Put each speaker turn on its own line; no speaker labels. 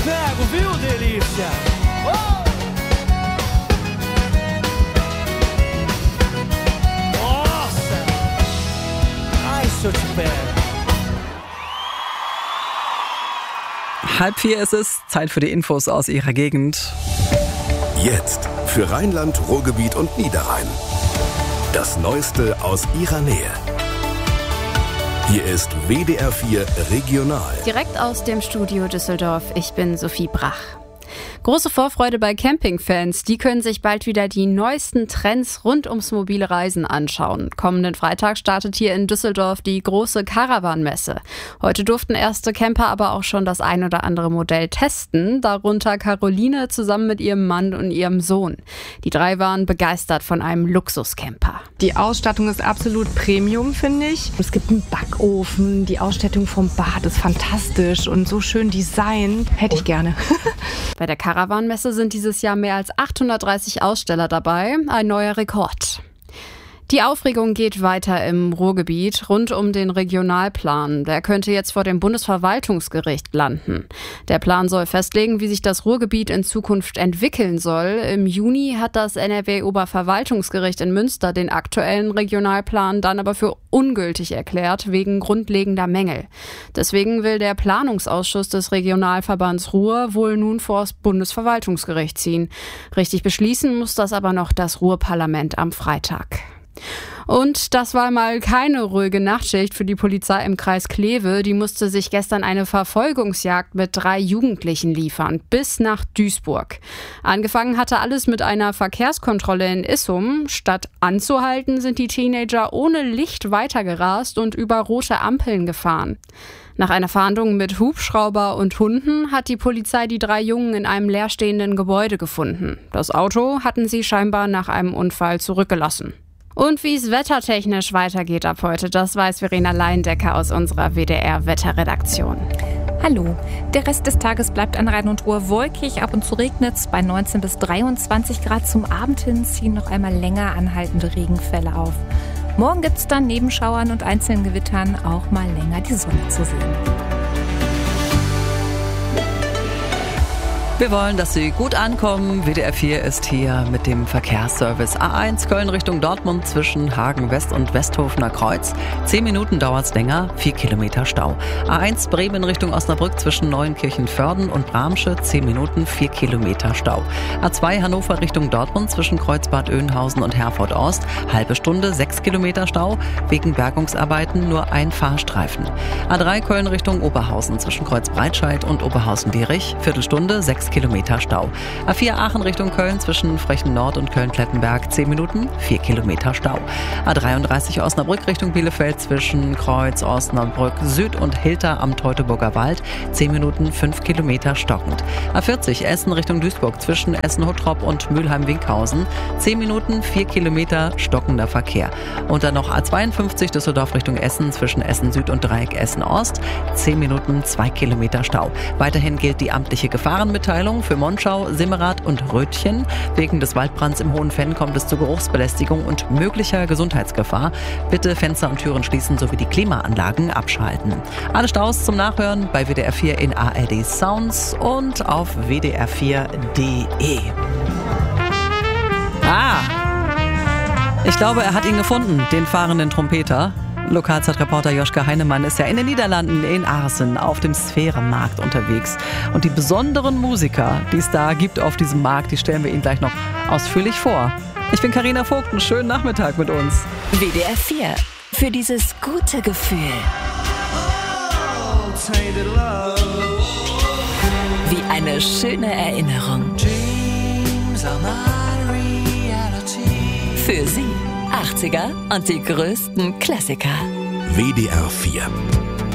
pego, viu, delícia? Oh! Nossa! Ai, se eu te pego.
3:30 ist es, Zeit für die Infos aus Ihrer Gegend.
Jetzt für Rheinland, Ruhrgebiet und Niederrhein. Das Neueste aus Ihrer Nähe. Hier ist WDR 4 Regional.
Direkt aus dem Studio Düsseldorf, ich bin Sophie Brach. Große Vorfreude bei Campingfans. Die können sich bald wieder die neuesten Trends rund ums mobile Reisen anschauen. Kommenden Freitag startet hier in Düsseldorf die große Caravan-Messe. Heute durften erste Camper aber auch schon das ein oder andere Modell testen. Darunter Caroline zusammen mit ihrem Mann und ihrem Sohn. Die 3 waren begeistert von einem Luxuscamper.
Die Ausstattung ist absolut Premium, finde ich. Es gibt einen Backofen, die Ausstattung vom Bad ist fantastisch und so schön designt. Hätte ich gerne.
Bei der Caravan-Messe sind dieses Jahr mehr als 830 Aussteller dabei, ein neuer Rekord. Die Aufregung geht weiter im Ruhrgebiet rund um den Regionalplan. Der könnte jetzt vor dem Bundesverwaltungsgericht landen. Der Plan soll festlegen, wie sich das Ruhrgebiet in Zukunft entwickeln soll. Im Juni hat das NRW-Oberverwaltungsgericht in Münster den aktuellen Regionalplan dann aber für ungültig erklärt, wegen grundlegender Mängel. Deswegen will der Planungsausschuss des Regionalverbands Ruhr wohl nun vors Bundesverwaltungsgericht ziehen. Richtig beschließen muss das aber noch das Ruhrparlament am Freitag. Und das war mal keine ruhige Nachtschicht für die Polizei im Kreis Kleve. Die musste sich gestern eine Verfolgungsjagd mit 3 Jugendlichen liefern, bis nach Duisburg. Angefangen hatte alles mit einer Verkehrskontrolle in Issum. Statt anzuhalten, sind die Teenager ohne Licht weitergerast und über rote Ampeln gefahren. Nach einer Fahndung mit Hubschrauber und Hunden hat die Polizei die 3 Jungen in einem leerstehenden Gebäude gefunden. Das Auto hatten sie scheinbar nach einem Unfall zurückgelassen. Und wie es wettertechnisch weitergeht ab heute, das weiß Verena Leindecker aus unserer WDR-Wetterredaktion.
Hallo. Der Rest des Tages bleibt an Rhein und Ruhr wolkig, ab und zu regnet es. Bei 19 bis 23 Grad zum Abend hin ziehen noch einmal länger anhaltende Regenfälle auf. Morgen gibt es dann neben Schauern und einzelnen Gewittern auch mal länger die Sonne zu sehen.
Wir wollen, dass Sie gut ankommen. WDR 4 ist hier mit dem Verkehrsservice. A1 Köln Richtung Dortmund zwischen Hagen West und Westhofener Kreuz. 10 Minuten dauert's länger, 4 Kilometer Stau. A1 Bremen Richtung Osnabrück zwischen Neuenkirchen-Vörden und Bramsche. 10 Minuten, 4 Kilometer Stau. A2 Hannover Richtung Dortmund zwischen Kreuzbad Oeynhausen und Herford Ost. Halbe Stunde, 6 Kilometer Stau. Wegen Bergungsarbeiten nur ein Fahrstreifen. A3 Köln Richtung Oberhausen zwischen Kreuzbreitscheid und Oberhausen-Dierich. Viertelstunde, 6 Kilometer Stau. A4 Aachen Richtung Köln zwischen Frechen Nord und Köln-Plettenberg 10 Minuten, 4 Kilometer Stau. A33 Osnabrück Richtung Bielefeld zwischen Kreuz Osnabrück Süd und Hilter am Teutoburger Wald 10 Minuten, 5 Kilometer stockend. A40 Essen Richtung Duisburg zwischen Essen-Huttrop und Mülheim-Winkhausen 10 Minuten, 4 Kilometer stockender Verkehr. Und dann noch A52 Düsseldorf Richtung Essen zwischen Essen Süd und Dreieck Essen Ost 10 Minuten, 2 Kilometer Stau. Weiterhin gilt die amtliche Gefahrenmitteilung für Monschau, Simmerath und Rötchen. Wegen des Waldbrands im Hohenfenn kommt es zu Geruchsbelästigung und möglicher Gesundheitsgefahr. Bitte Fenster und Türen schließen sowie die Klimaanlagen abschalten. Alle Staus zum Nachhören bei WDR 4 in ARD Sounds und auf wdr4.de. Ich glaube, er hat ihn gefunden, den fahrenden Trompeter. Lokalzeitreporter Joschka Heinemann ist ja in den Niederlanden, in Aarsen, auf dem Sphärenmarkt unterwegs. Und die besonderen Musiker, die es da gibt auf diesem Markt, die stellen wir Ihnen gleich noch ausführlich vor. Ich bin Carina Vogt, einen schönen Nachmittag mit uns.
WDR 4, für dieses gute Gefühl. Wie eine schöne Erinnerung. Für Sie 80er und die größten Klassiker.
WDR 4